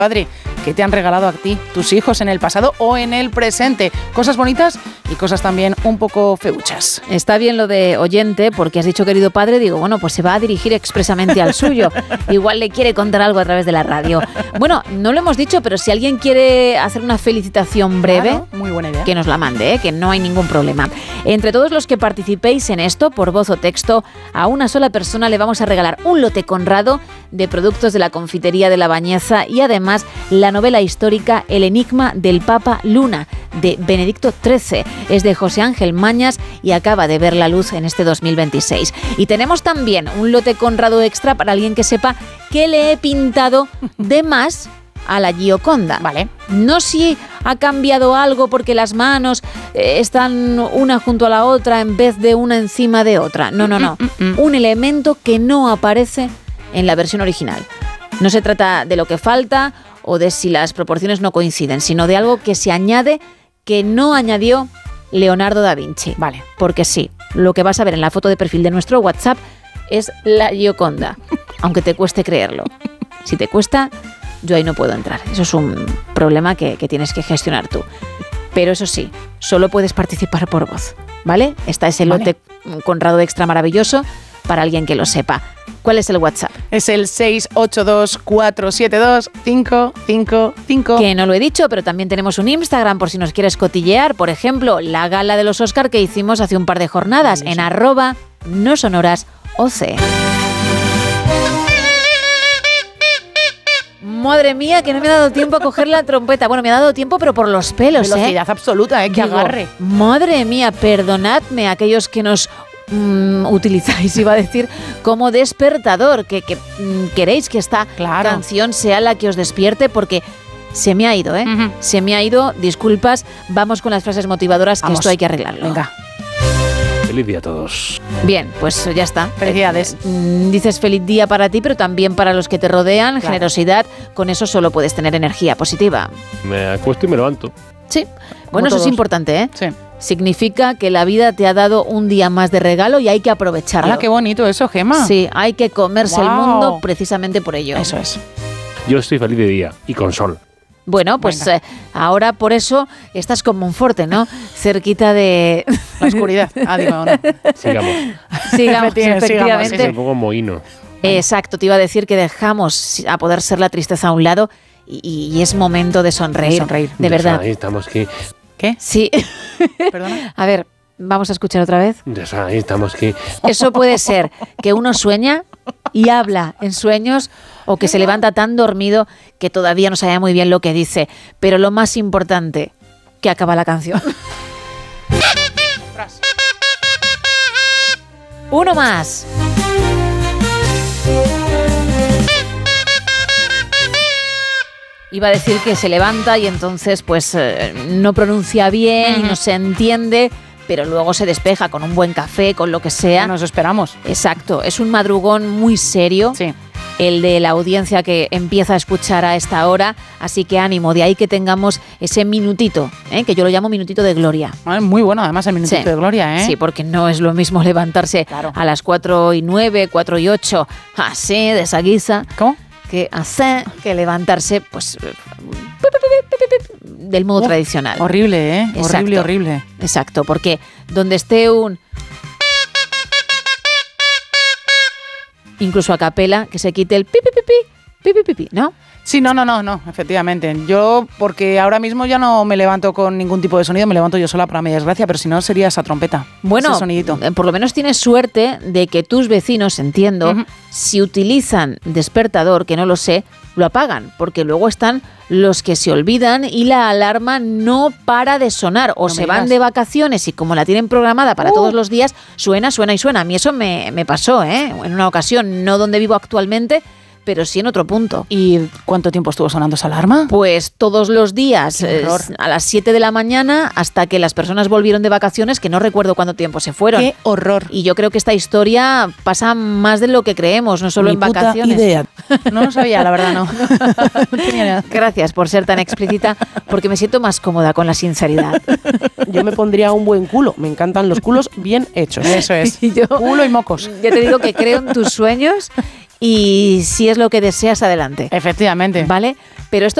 padre, ¿qué te han regalado a ti tus hijos en el pasado o en el presente? Cosas bonitas y cosas también un poco feuchas. Está bien lo de oyente, porque has dicho querido padre, digo, bueno, pues se va a dirigir expresamente al suyo. Igual le quiere contar algo a través de la radio. Bueno, no lo hemos dicho, pero si alguien quiere hacer una felicitación breve, claro, muy buena idea, que nos la mande, que no hay ningún problema. Entre todos los que participéis en esto, por voz o texto, a una sola persona le vamos a regalar un lote Conrado de productos de la confitería de La Bañeza y además la novela histórica El enigma del Papa Luna, de Benedicto XIII. Es de José Ángel Mañas y acaba de ver la luz en este 2026. Y tenemos también un lote Conrado extra para alguien que sepa que le he pintado de más a la Gioconda. Vale. No si ha cambiado algo porque las manos están una junto a la otra en vez de una encima de otra. No. Un elemento que no aparece en la versión original. No se trata de lo que falta o de si las proporciones no coinciden, sino de algo que se añade que no añadió Leonardo da Vinci. Vale. Porque sí, lo que vas a ver en la foto de perfil de nuestro WhatsApp es la Gioconda, aunque te cueste creerlo. Si te cuesta, yo ahí no puedo entrar. Eso es un problema que tienes que gestionar tú. Pero eso sí, solo puedes participar por voz, ¿vale? Está ese lote Conrado extra maravilloso para alguien que lo sepa. ¿Cuál es el WhatsApp? Es el 682-472-555. Que no lo he dicho, pero también tenemos un Instagram por si nos quieres cotillear. Por ejemplo, la gala de los Oscar que hicimos hace un par de jornadas en @nosonorasoc. Madre mía, que no me ha dado tiempo a coger la trompeta. Bueno, me ha dado tiempo, pero por los pelos, Velocidad absoluta, que Digo, agarre. Madre mía, perdonadme a aquellos que nos utilizáis, iba a decir, como despertador, que queréis que esta canción sea la que os despierte, porque se me ha ido, Uh-huh. Se me ha ido, disculpas, vamos con las frases motivadoras, que esto hay que arreglarlo. Venga. Feliz día a todos. Bien, pues ya está. Felicidades. Dices feliz día para ti, pero también para los que te rodean, Claro. generosidad, con eso solo puedes tener energía positiva. Me acuesto y me levanto. Sí, bueno, eso todos. es importante, ¿eh? Sí. Significa que la vida te ha dado un día más de regalo y hay que aprovecharlo. ¡Hala, qué bonito eso, Gemma! Sí, hay que comerse el Guau. mundo precisamente por ello. Eso es. Yo estoy feliz de día y con sol. Bueno, pues Venga. ahora por eso estás con Monforte, ¿no? Cerquita de... La oscuridad. Digo, no. Sigamos. Sigamos, Efectivamente. Es un poco mohino. Exacto, te iba a decir que dejamos a poder ser la tristeza a un lado y es momento de sonreír. De verdad. Ahí estamos que... ¿Qué? Sí. ¿Perdona? A ver, vamos a escuchar otra vez. Ahí estamos que... Eso puede ser que uno sueña y habla en sueños o que se levanta tan dormido que todavía no sabe muy bien lo que dice. Pero lo más importante, que acaba la canción. Uno más. Iba a decir que se levanta y entonces pues no pronuncia bien y no se entiende, pero luego se despeja con un buen café, con lo que sea. Nos esperamos. Exacto, es un madrugón muy serio, Sí. el de la audiencia que empieza a escuchar a esta hora, así que ánimo, de ahí que tengamos ese minutito, que yo lo llamo minutito de gloria. Muy bueno, además, el minutito Sí. de gloria, ¿eh? Sí, porque no es lo mismo levantarse Claro. a las 4:09, 4:08, así, de esa guisa, ¿Cómo? que levantarse, pues, del modo tradicional. Horrible, ¿eh? Exacto. Horrible, horrible. Exacto, porque donde esté un... incluso a capela, que se quite el pi, pi, pi, pi, pi, pi, pi, ¿no? Sí, no, efectivamente. Yo, porque ahora mismo ya no me levanto con ningún tipo de sonido, me levanto yo sola para mi desgracia, pero si no sería esa trompeta. Bueno, ese sonidito. por lo menos tienes suerte de que tus vecinos, entiendo, Ujú. si utilizan despertador, que no lo sé, lo apagan, porque luego están los que se olvidan y la alarma no para de sonar, o No se me van digas. de vacaciones y como la tienen programada para todos los días, suena. A mí eso me pasó, en una ocasión, no donde vivo actualmente, pero sí en otro punto. ¿Y cuánto tiempo estuvo sonando esa alarma? Pues todos los días, Qué horror. a las 7 de la mañana, hasta que las personas volvieron de vacaciones, que no recuerdo cuánto tiempo se fueron. ¡Qué horror! Y yo creo que esta historia pasa más de lo que creemos, no solo Ni en puta vacaciones. idea. No lo sabía, la verdad, no. No tenía nada. Gracias por ser tan explícita, porque me siento más cómoda con la sinceridad. Yo me pondría un buen culo. Me encantan los culos bien hechos. Eso es. Y yo- Culo y mocos. Ya te digo que creo en tus sueños y si es lo que deseas, adelante. Efectivamente. ¿Vale? Pero esto